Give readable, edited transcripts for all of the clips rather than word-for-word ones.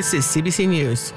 This is CBC News.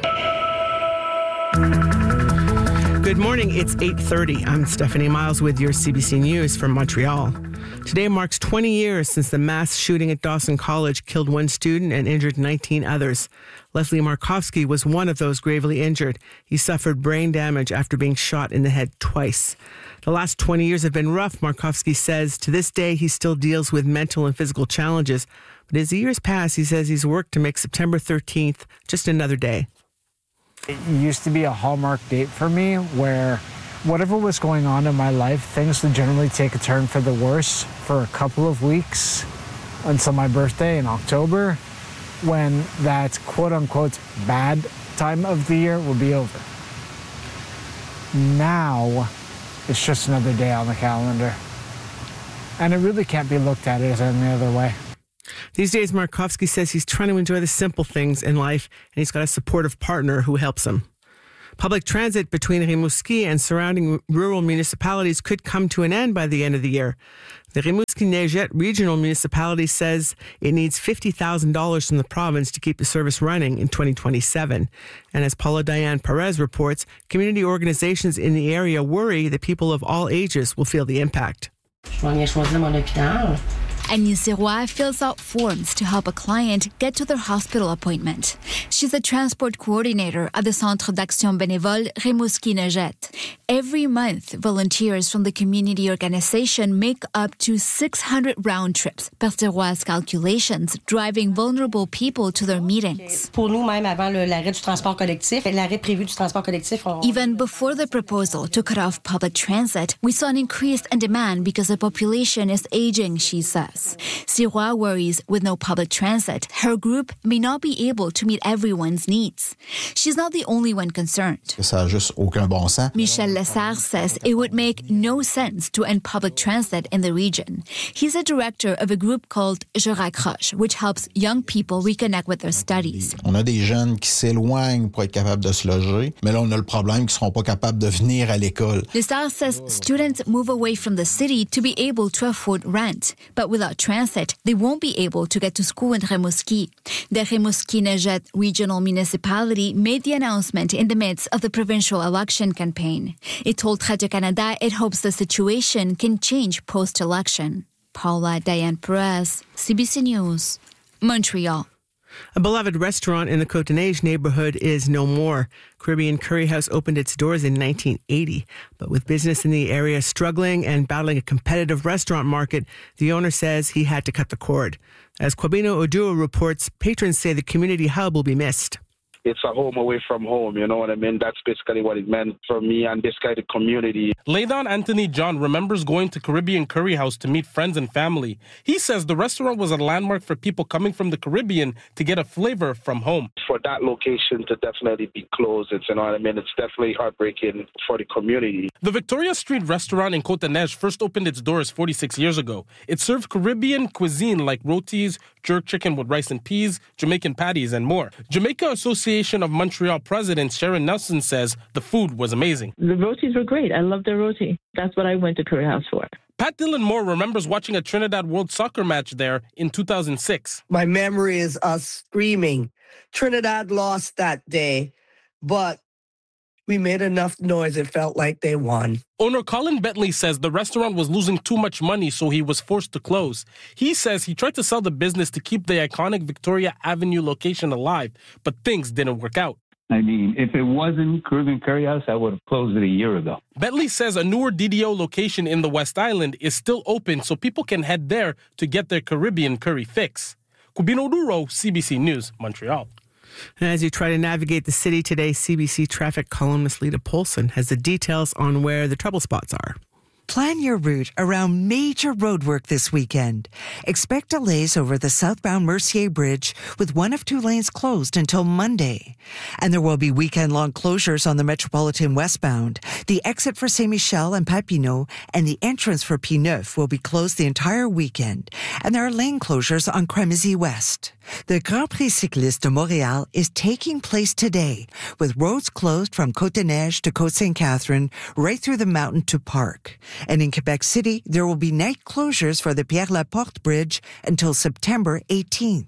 Good morning, it's 8:30. I'm Stephanie Miles with your CBC News from Montreal. Today marks 20 years since the mass shooting at Dawson College killed one student and injured 19 others. Leslie Markovsky was one of those gravely injured. He suffered brain damage after being shot in the head twice. The last 20 years have been rough, Markovsky says. To this day, he still deals with mental and physical challenges. But as the years pass, he says he's worked to make September 13th just another day. It used to be a hallmark date for me where whatever was going on in my life, things would generally take a turn for the worse for a couple of weeks until my birthday in October, when that quote-unquote bad time of the year will be over. Now, it's just another day on the calendar. And it really can't be looked at as any other way. These days, Markovsky says he's trying to enjoy the simple things in life, and he's got a supportive partner who helps him. Public transit between Rimouski and surrounding rural municipalities could come to an end by the end of the year. The Rimouski-Neigette Regional Municipality says it needs $50,000 from the province to keep the service running in 2027. And as Paula Diane Perez reports, community organizations in the area worry that people of all ages will feel the impact. Agnès Sirois fills out forms to help a client get to their hospital appointment. She's a transport coordinator at the Centre d'Action Bénévole Rimouski-Neigette. Every month, volunteers from the community organization make up to 600 round trips, per Sirois' calculations, driving vulnerable people to their meetings. Even before the proposal to cut off public transit, we saw an increase in demand because the population is aging, she says. Sirois worries with no public transit, her group may not be able to meet everyone's needs. She's not the only one concerned. Ça a juste aucun bon sens. Michel Lessard says it would make no sense to end public transit in the region. He's a director of a group called Je Raccroche, which helps young people reconnect with their studies. On a des jeunes qui s'éloignent pour être capables de se loger, mais là on a le problème qu'ils ne seront pas capables de venir à l'école. Lessard says students move away from the city to be able to afford rent, but without transit, they won't be able to get to school in Rimouski. The Rimouski-Neigette Regional Municipality made the announcement in the midst of the provincial election campaign. It told Radio-Canada it hopes the situation can change post-election. Paula Diane Perez, CBC News, Montreal. A beloved restaurant in the Côte-de-Neige neighborhood is no more. Caribbean Curry House opened its doors in 1980, but with business in the area struggling and battling a competitive restaurant market, the owner says he had to cut the cord. As Kwabino Oduo reports, patrons say the community hub will be missed. It's a home away from home, you know what I mean? That's basically what it meant for me and this kind of community. Laydown Anthony John remembers going to Caribbean Curry House to meet friends and family. He says the restaurant was a landmark for people coming from the Caribbean to get a flavor from home. For that location to definitely be closed, it's, you know what I mean? It's definitely heartbreaking for the community. The Victoria Street restaurant in Côte-de-Neige first opened its doors 46 years ago. It served Caribbean cuisine like rotis, jerk chicken with rice and peas, Jamaican patties, and more. Jamaica Association of Montreal President Sharon Nelson says the food was amazing. The rotis were great. I love their roti. That's what I went to Curry House for. Pat Dillon Moore remembers watching a Trinidad World Soccer match there in 2006. My memory is us screaming. Trinidad lost that day, but we made enough noise, it felt like they won. Owner Colin Bentley says the restaurant was losing too much money, so he was forced to close. He says he tried to sell the business to keep the iconic Victoria Avenue location alive, but things didn't work out. I mean, if it wasn't Caribbean Curry House, I would have closed it a year ago. Bentley says a newer DDO location in the West Island is still open, so people can head there to get their Caribbean curry fix. Kubino Duro, CBC News, Montreal. And as you try to navigate the city today, CBC traffic columnist Lita Polson has the details on where the trouble spots are. Plan your route around major roadwork this weekend. Expect delays over the southbound Mercier Bridge with one of two lanes closed until Monday. And there will be weekend-long closures on the Metropolitan westbound. The exit for Saint-Michel and Papineau and the entrance for P9 will be closed the entire weekend. And there are lane closures on Crémazie West. The Grand Prix Cycliste de Montréal is taking place today with roads closed from Côte-de-Neige to Côte-Sainte-Catherine right through the mountain to Parc. And in Quebec City, there will be night closures for the Pierre-Laporte Bridge until September 18th.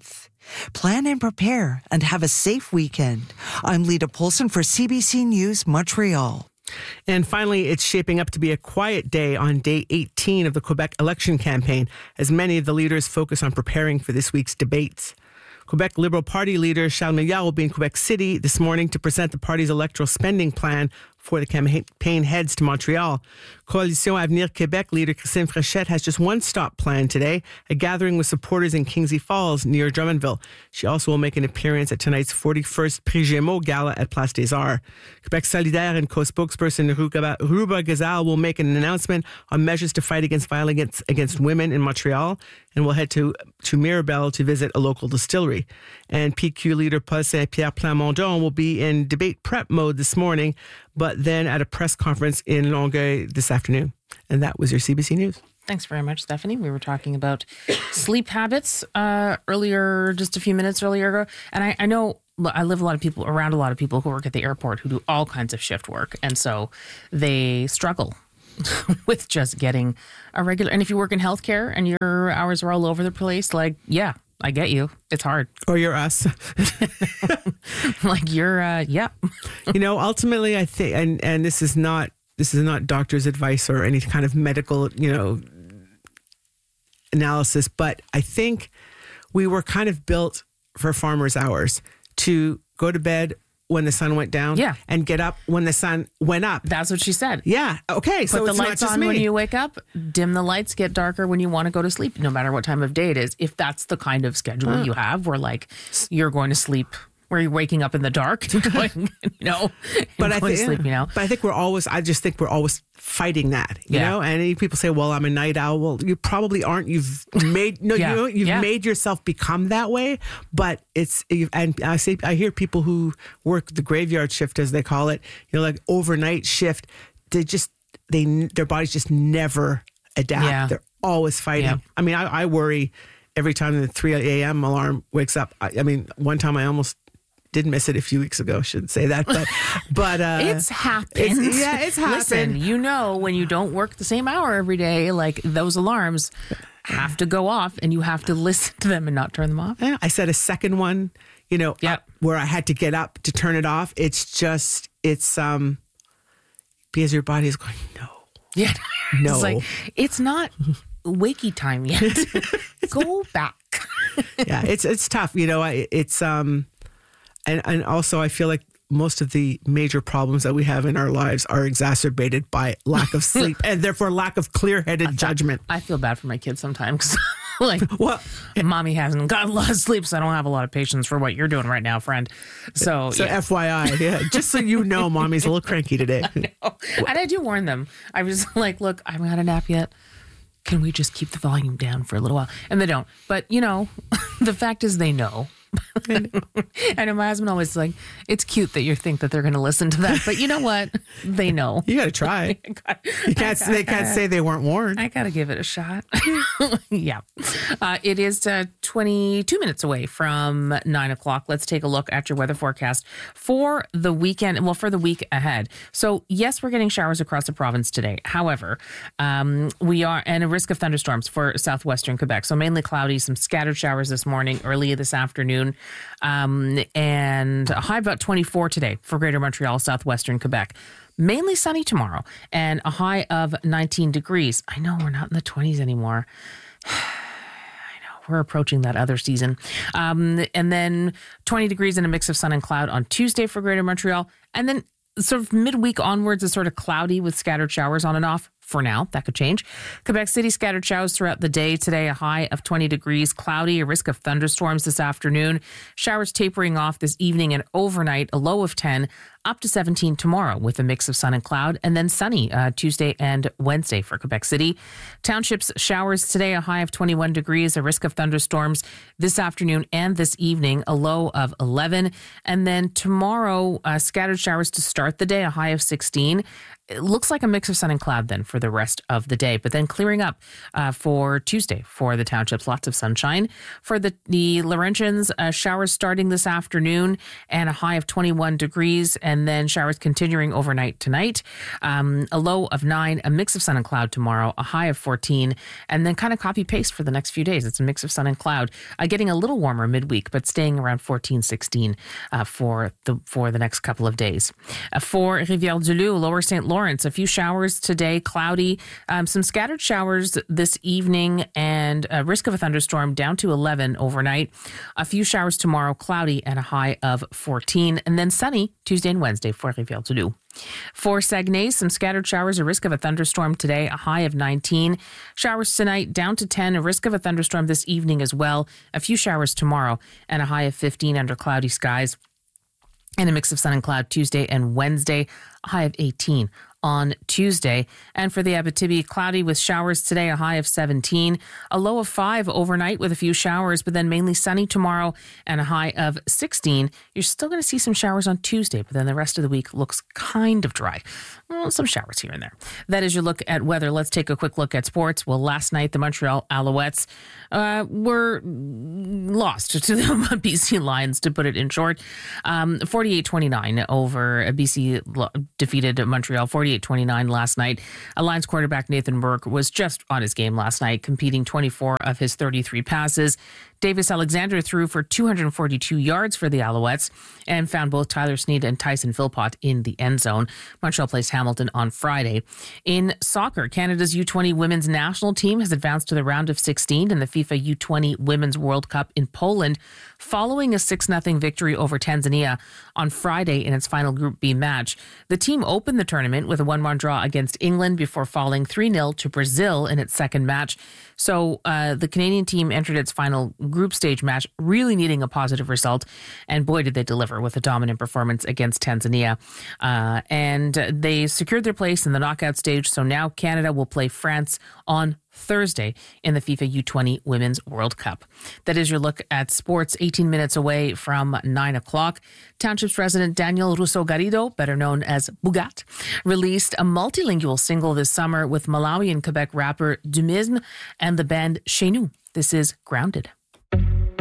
Plan and prepare and have a safe weekend. I'm Lita Polson for CBC News, Montreal. And finally, it's shaping up to be a quiet day on day 18 of the Quebec election campaign, as many of the leaders focus on preparing for this week's debates. Quebec Liberal Party leader Charles Milliard will be in Quebec City this morning to present the party's electoral spending plan before the campaign heads to Montreal. Coalition Avenir Québec leader Christine Fréchette has just one stop planned today, a gathering with supporters in Kingsley Falls near Drummondville. She also will make an appearance at tonight's 41st Prix Gémeaux Gala at Place des Arts. Quebec Solidaire and co-spokesperson Ruba Gazal will make an announcement on measures to fight against violence against women in Montreal, and will head to Mirabel to visit a local distillery. And PQ leader Paul Saint-Pierre Plamondon will be in debate prep mode this morning, but then at a press conference in Longueuil this afternoon. And that was your CBC News. Thanks very much, Stephanie. We were talking about sleep habits earlier, just a few minutes earlier ago. And I know I live around a lot of people who work at the airport who do all kinds of shift work. And so they struggle with just getting a regular. And if you work in healthcare and your hours are all over the place, like, yeah, I get you. It's hard. Or you're us. Like you're, yeah. Ultimately, I think, and this is not doctor's advice or any kind of medical, analysis, but I think we were kind of built for farmers' hours to go to bed when the sun went down, and get up when the sun went up. That's what she said. Yeah. Okay. Put the lights on when you wake up, dim the lights, get darker when you want to go to sleep, no matter what time of day it is. If that's the kind of schedule you have, where like you're going to sleep, where you're waking up in the dark, going, but I think I just think we're always fighting that, you know. And people say, "Well, I'm a night owl." Well, you probably aren't. You've made made yourself become that way. But and I hear people who work the graveyard shift, as they call it, like overnight shift. Their bodies just never adapt. Yeah. They're always fighting. Yeah. I mean, I worry every time the 3 a.m. alarm wakes up. I mean, one time I almost didn't miss it a few weeks ago. Shouldn't say that, but it's happened. It's happened. Listen, when you don't work the same hour every day, like those alarms have to go off, and you have to listen to them and not turn them off. Yeah, I said a second one, where I had to get up to turn it off. It's because your body is going, no. Yeah. No. It's like, it's not wakey time yet. Go back. Yeah, it's tough. And also I feel like most of the major problems that we have in our lives are exacerbated by lack of sleep and therefore lack of clear-headed judgment. I feel bad for my kids sometimes. Like, well, mommy hasn't got a lot of sleep, so I don't have a lot of patience for what you're doing right now, friend. So FYI, just so you know, mommy's a little cranky today. I know. And I do warn them. I was like, look, I haven't had a nap yet. Can we just keep the volume down for a little while? And they don't. But, the fact is they know. I know my husband always like, it's cute that you think that they're going to listen to that, but you know what? They know. You got to try. They can't say they weren't warned. I got to give it a shot. Yeah. It is 22 minutes away from 9 o'clock. Let's take a look at your weather forecast for the weekend. Well, for the week ahead. So yes, we're getting showers across the province today. However, we are, and a risk of thunderstorms for southwestern Quebec. So mainly cloudy, some scattered showers this morning, early this afternoon. And a high of about 24 today for Greater Montreal, southwestern Quebec. Mainly sunny tomorrow and a high of 19 degrees. I know we're not in the 20s anymore. I know we're approaching that other season. And then 20 degrees and a mix of sun and cloud on Tuesday for Greater Montreal. And then sort of midweek onwards is sort of cloudy with scattered showers on and off. For now, that could change. Quebec City, scattered showers throughout the day. Today, a high of 20 degrees, cloudy, a risk of thunderstorms this afternoon. Showers tapering off this evening and overnight, a low of 10, up to 17 tomorrow with a mix of sun and cloud, and then sunny Tuesday and Wednesday for Quebec City. Townships, showers today, a high of 21 degrees, a risk of thunderstorms this afternoon and this evening, a low of 11. And then tomorrow, scattered showers to start the day, a high of 16. It looks like a mix of sun and cloud then for the rest of the day, but then clearing up for Tuesday for the townships, lots of sunshine. For the Laurentians, showers starting this afternoon and a high of 21 degrees, and and then showers continuing overnight tonight. A low of 9, a mix of sun and cloud tomorrow, a high of 14, and then kind of copy paste for the next few days. It's a mix of sun and cloud, getting a little warmer midweek, but staying around 14, 16 for the next couple of days. For Rivière-du-Loup, Lower St. Lawrence, a few showers today, cloudy, some scattered showers this evening, and a risk of a thunderstorm down to 11 overnight. A few showers tomorrow, cloudy, and a high of 14, and then sunny Tuesday and Wednesday for Rivière-du-Loup. For Saguenay, some scattered showers, a risk of a thunderstorm today, a high of 19. Showers tonight down to 10, a risk of a thunderstorm this evening as well. A few showers tomorrow and a high of 15 under cloudy skies. And a mix of sun and cloud Tuesday and Wednesday, a high of 18 on Tuesday. And for the Abitibi, cloudy with showers today, a high of 17, a low of 5 overnight with a few showers, but then mainly sunny tomorrow and a high of 16. You're still going to see some showers on Tuesday, but then the rest of the week looks kind of dry. Some showers here and there. That is your look at weather. Let's take a quick look at sports. Well, last night, the Montreal Alouettes were lost to the BC Lions, to put it in short. 48-29 over BC defeated Montreal 48-29 last night. Lions quarterback Nathan Burke was just on his game last night, competing 24 of his 33 passes. Davis Alexander threw for 242 yards for the Alouettes and found both Tyler Snead and Tyson Philpott in the end zone. Montreal plays Hamilton on Friday. In soccer, Canada's U20 women's national team has advanced to the round of 16 in the FIFA U20 Women's World Cup in Poland, following a 6-0 victory over Tanzania on Friday in its final Group B match. The team opened the tournament with a 1-1 draw against England before falling 3-0 to Brazil in its second match. So the Canadian team entered its final group stage match really needing a positive result, and boy did they deliver with a dominant performance against Tanzania. And they secured their place in the knockout stage, so now Canada will play France on Thursday in the FIFA U20 Women's World Cup. That is your look at sports, 18 minutes away from 9 o'clock. Township's resident Daniel Russo Garrido, better known as Bougat, released a multilingual single this summer with Malawi and Quebec rapper Dumisme and the band Chez Nous. This is Grounded.